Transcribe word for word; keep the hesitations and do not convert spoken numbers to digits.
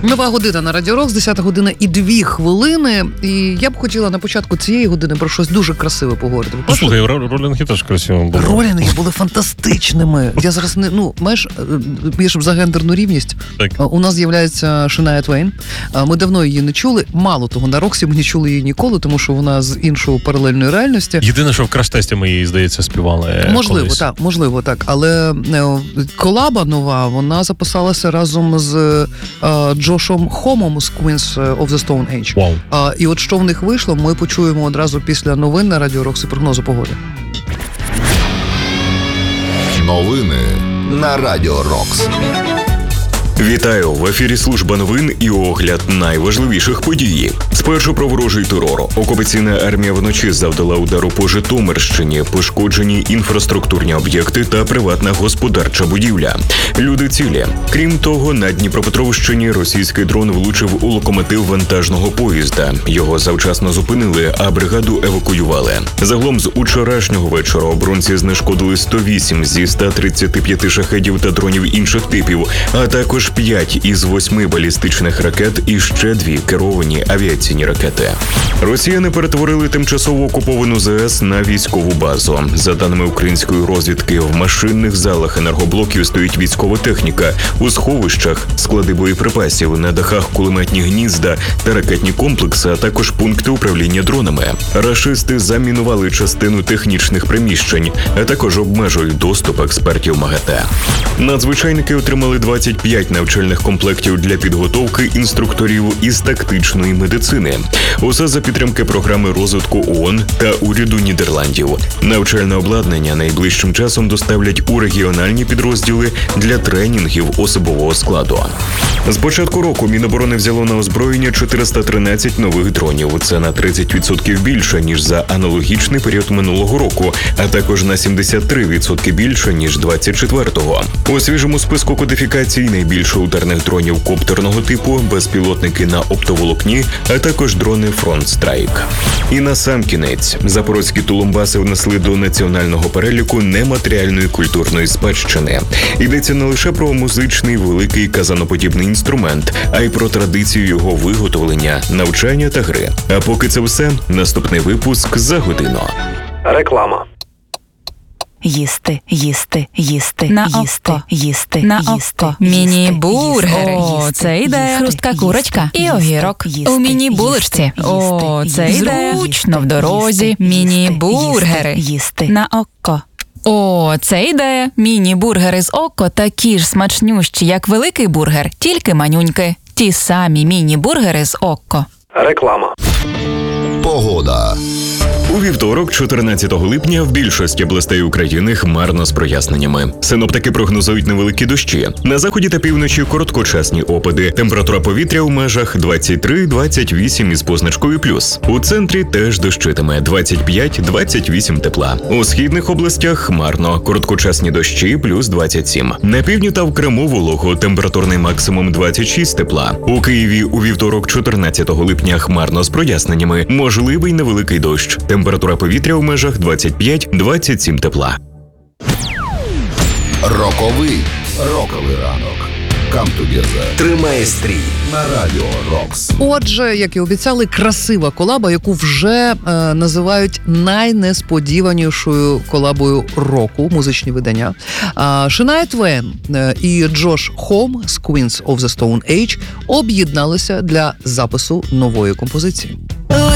Нова година на Радіо Рокс, десята година і дві хвилини. І я б хотіла на початку цієї години про щось дуже красиве поговорити. Ну, слухай, ролінги теж красиво були. Ролінги були фантастичними. Я зараз не, ну, маєш, я ж за гендерну рівність. Так. У нас з'являється Шania Твейн. Ми давно її не чули. Мало того, на Роксі ми не чули її ніколи, тому що вона з іншої паралельної реальності. Єдине, що в краш-тесті ми її, здається, співали. Можливо, колись. так, можливо, так. Але колаба нова, вона записалася разом з uh, Джошом Хомом з Queens of the Stone Age. Wow. Uh, і от що в них вийшло, ми почуємо одразу після новин на Радіо Рокс і прогнозу погоди. Новини на Радіо Рокс. Вітаю! В ефірі служба новин і огляд найважливіших подій. Спершу про ворожий терор. Окупаційна армія вночі завдала удару по Житомирщині, пошкоджені інфраструктурні об'єкти та приватна господарча будівля. Люди цілі. Крім того, на Дніпропетровщині російський дрон влучив у локомотив вантажного поїзда. Його завчасно зупинили, а бригаду евакуювали. Загалом з учорашнього вечора оборонці знешкодили сто вісім зі ста тридцяти п'яти шахедів та дронів інших типів, а також п'ять із восьми балістичних ракет і ще дві керовані авіаційні ракети. Росіяни перетворили тимчасово окуповану ЗАЕС на військову базу. За даними української розвідки, в машинних залах енергоблоків стоїть військова техніка, у сховищах склади боєприпасів, на дахах кулеметні гнізда та ракетні комплекси, а також пункти управління дронами. Рашисти замінували частину технічних приміщень, а також обмежують доступ експертів МАГАТЕ. Надзвичайники отримали двадцять п'ять навчальних комплектів для підготовки інструкторів із тактичної медицини. Усе за підтримки програми розвитку ООН та уряду Нідерландів. Навчальне обладнання найближчим часом доставлять у регіональні підрозділи для тренінгів особового складу. З початку року Міноборони взяло на озброєння чотириста тринадцять нових дронів. Це на тридцять відсотків більше, ніж за аналогічний період минулого року, а також на сімдесят три відсотки більше, ніж двадцять четвертого. У свіжому списку кодифікації найбільше ударних дронів коптерного типу, безпілотники на оптоволокні, а також дрони Front Strike. І насамкінець, запорозькі тулумбаси внесли до національного переліку нематеріальної культурної спадщини. Йдеться не лише про музичний великий казаноподібний інструмент, а й про традицію його виготовлення, навчання та гри. А поки це все, наступний випуск за годину. Реклама. Їсти, їсти, їсти, на їсти, око. їсти, на їсти, око. Міні-бургери. О, це ідея. Хрустка курочка і огірок. У міні-булочці. О, це ідея. Зручно в дорозі. Міні-бургери. Їсти. На око. О, це ідея. Міні-бургери з око такі ж смачнющі, як великий бургер, тільки манюньки. Ті самі міні-бургери з око. Реклама. Погода. У вівторок, чотирнадцятого липня, в більшості областей України хмарно з проясненнями. Синоптики прогнозують невеликі дощі. На заході та півночі короткочасні опади. Температура повітря у межах двадцять три - двадцять вісім із позначкою плюс. У центрі теж дощитиме двадцять п'ять - двадцять вісім тепла. У східних областях хмарно. Короткочасні дощі плюс двадцять сім. На півдні та в Криму волого. Температурний максимум двадцять шість тепла. У Києві у вівторок, чотирнадцятого липня, хмарно з проясненнями. Можливий невеликий дощ. Температура повітря у межах двадцять п'ять - двадцять сім тепла. Роковий. Роковий ранок. Come together. Тримає стрій на Радіо Рокс. Отже, як і обіцяли, красива колаба, яку вже е, називають найнесподіванішою колабою року, музичні видання. А, Шania Твейн е, і Джош Хом з Queens of the Stone Age об'єдналися для запису нової композиції.